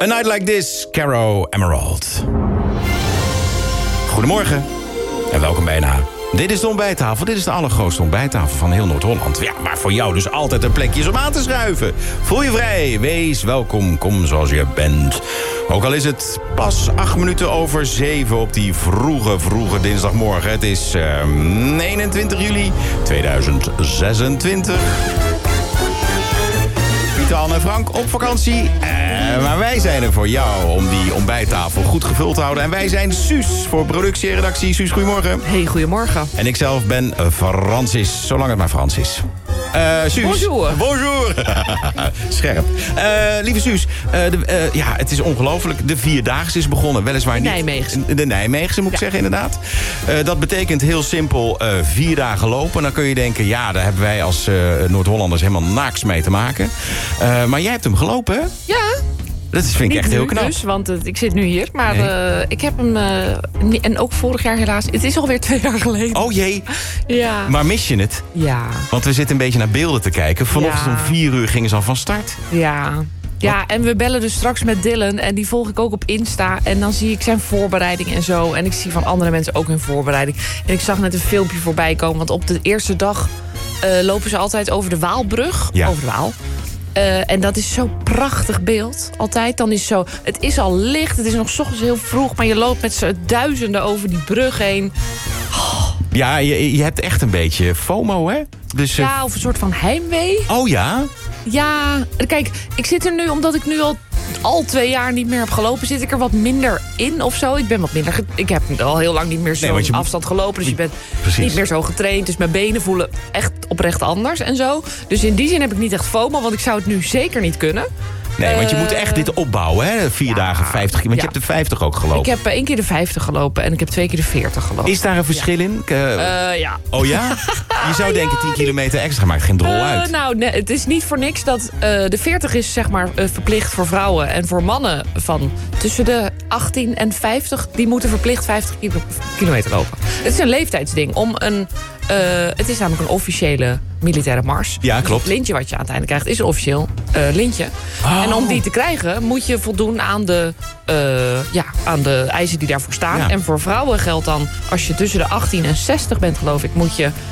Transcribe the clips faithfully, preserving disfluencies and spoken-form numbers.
A Night Like This, Caro Emerald. Goedemorgen en welkom bij N H. Dit is de ontbijttafel. Dit is de allergrootste ontbijttafel van heel Noord-Holland. Ja, maar voor jou dus altijd een plekje is om aan te schuiven. Voel je vrij, wees welkom, kom zoals je bent. Ook al is het pas acht minuten over zeven op die vroege, vroege dinsdagmorgen. Het is uh, eenentwintig juli tweeduizend zesentwintig. Pieter, Anne en Frank op vakantie. Uh, maar wij zijn er voor jou om die ontbijttafel goed gevuld te houden. En wij zijn Suus voor productie en redactie. Suus, goedemorgen. Hey, goedemorgen. En ik zelf ben Francis, zolang het maar Frans is. Uh, Suus. Bonjour. Bonjour. Scherp. Uh, lieve Suus, uh, de, uh, ja, het is ongelooflijk. De Vierdaagse is begonnen. Weliswaar niet. Nijmeegse. De Nijmeegse, moet ik ja. zeggen, inderdaad. Uh, dat betekent heel simpel uh, vier dagen lopen. Dan kun je denken, ja, daar hebben wij als uh, Noord-Hollanders helemaal naaks mee te maken. Uh, maar jij hebt hem gelopen, hè? Ja. Dat vind ik Niet echt nu heel knap. dus, want uh, ik zit nu hier. Maar nee. uh, ik heb hem... Uh, en ook vorig jaar helaas. Het is alweer twee jaar geleden. Oh jee. Ja. Maar mis je het? Ja. Want we zitten een beetje naar beelden te kijken. Vanochtend Ja. om vier uur gingen ze al van start. Ja. Ja, en we bellen dus straks met Dylan. En die volg ik ook op Insta. En dan zie ik zijn voorbereiding en zo. En ik zie van andere mensen ook hun voorbereiding. En ik zag net een filmpje voorbij komen. Want op de eerste dag uh, lopen ze altijd over de Waalbrug. Ja. Over de Waal. Uh, en dat is zo'n prachtig beeld, altijd. Dan is zo, het is al licht, het is nog 's ochtends heel vroeg... maar je loopt met z'n duizenden over die brug heen. Oh. Ja, je, je hebt echt een beetje FOMO, hè? Dus, uh... Ja, of een soort van heimwee. Oh ja? Ja, kijk, ik zit er nu, omdat ik nu al, al twee jaar niet meer heb gelopen... zit ik er wat minder in of zo. Ik ben wat minder... Ik heb al heel lang niet meer zo'n nee, je... afstand gelopen... dus je bent Precies. niet meer zo getraind. Dus mijn benen voelen echt oprecht anders en zo. Dus in die zin heb ik niet echt FOMO... want ik zou het nu zeker niet kunnen... Nee, want je uh, moet echt dit opbouwen, hè? Vier ja, dagen, vijftig. Want ja. je hebt de vijftig ook gelopen. Ik heb één keer de vijftig gelopen en ik heb twee keer de veertig gelopen. Is daar een verschil ja. in? Uh, uh, ja. Oh ja? Je zou denken tien kilometer extra, maakt geen drol uh, uit. Nou, nee, het is niet voor niks dat uh, de veertig is zeg maar uh, verplicht voor vrouwen. En voor mannen van tussen de achttien en vijftig... die moeten verplicht vijftig kilometer lopen. Het is een leeftijdsding. Om een, uh, het is namelijk een officiële militaire mars. Ja, dus klopt. Het lintje wat je aan het einde krijgt is een officieel uh, lintje. Oh. En om die te krijgen moet je voldoen aan de, uh, ja, aan de eisen die daarvoor staan. Ja. En voor vrouwen geldt dan, als je tussen de achttien en zestig bent geloof ik... moet je uh,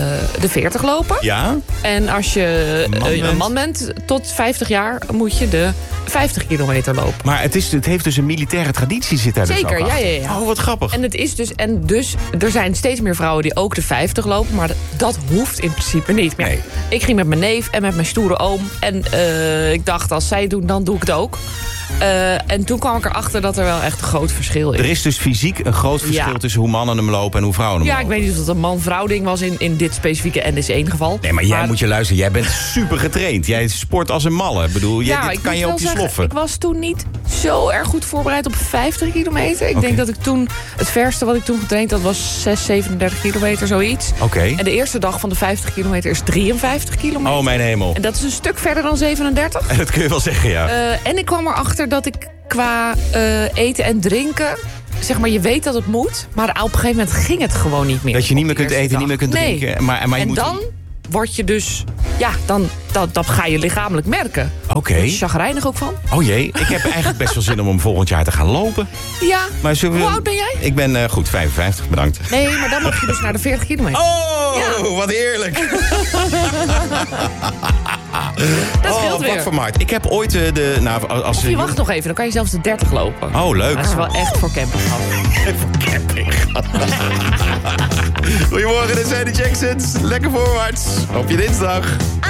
de veertig lopen. Ja? En als je man uh, een man bent tot vijftig jaar... moet je de vijftig kilometer lopen. Maar het, is, het heeft dus een militaire traditie zit daar Zeker, dus ook ja, achter. ja, ja. Oh, wat grappig. En, het is dus, en dus, er zijn steeds meer vrouwen die ook de vijftig lopen... maar dat hoeft in principe niet. Maar Nee. ik ging met mijn neef en met mijn stoere oom... en uh, ik dacht, als zij het doen, dan doe ik het ook. Uh, en toen kwam ik erachter dat er wel echt een groot verschil is. Er is dus fysiek een groot verschil Ja. tussen hoe mannen hem lopen en hoe vrouwen hem Ja, lopen. ik weet niet of het een man-vrouw ding was in, in dit specifieke N D C geval. Nee, maar jij moet je luisteren. Jij bent super getraind. Jij sport als een malle. Ik bedoel, jij, Ja, dit ik kan moet je wel op je zeggen, sloffen. Ik was toen niet zo erg goed voorbereid op vijftig kilometer. Ik Oké. denk dat ik toen, het verste wat ik toen getraind had was zes, zevenendertig kilometer, zoiets. Oké. Okay. En de eerste dag van de vijftig kilometer is drieënvijftig kilometer. Oh, mijn hemel. En dat is een stuk verder dan zevenendertig. Dat kun je wel zeggen, ja. Uh, en ik kwam erachter dat ik qua uh, eten en drinken... zeg maar, je weet dat het moet... maar op een gegeven moment ging het gewoon niet meer. Dat je niet meer kunt eten, dag. niet meer kunt nee. drinken. Maar, maar je en moet... dan word je dus... ja, dan dat, dat ga je lichamelijk merken. Oké. Okay. Word je chagrijnig ook van? Oh jee, ik heb eigenlijk best wel zin om hem volgend jaar te gaan lopen. Ja. Maar zullen we... Hoe oud ben jij? Ik ben uh, goed, vijfenvijftig, bedankt. Nee, maar dan mag je dus naar de veertig kilometer. Oh, ja. Wat heerlijk. Dat scheelt oh, weer. Wat voor maart. Ik heb ooit uh, de... Nou, als je wacht nog even, dan kan je zelfs de dertig lopen. Oh, leuk. Dat is wel echt voor campinggat. Voor campinggat. Goedemorgen, dit zijn de Jacksons. Lekker voorwaarts. Op je dinsdag.